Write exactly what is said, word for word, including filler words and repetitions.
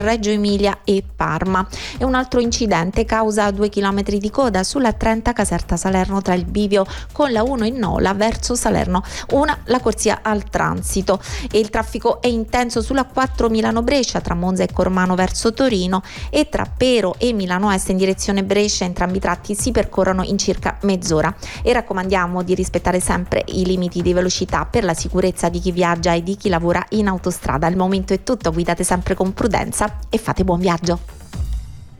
Reggio Emilia e Parma. E un altro incidente causa due chilometri di coda sulla trenta Caserta Salerno tra il bivio con la uno in Nola verso Salerno, una la corsia al transito. E il traffico è intenso sulla quattro Milano Brescia tra Monza e Cormano verso Torino, e tra Pero e Milano Est in direzione Brescia entrambi i tratti si percorrono in circa mezz'ora. E raccomandiamo di rispettare sempre i limiti di velocità per la sicurezza di chi viaggia e di chi lavora in autostrada. Al momento è tutto, guidate sempre con prudenza e fate buon viaggio.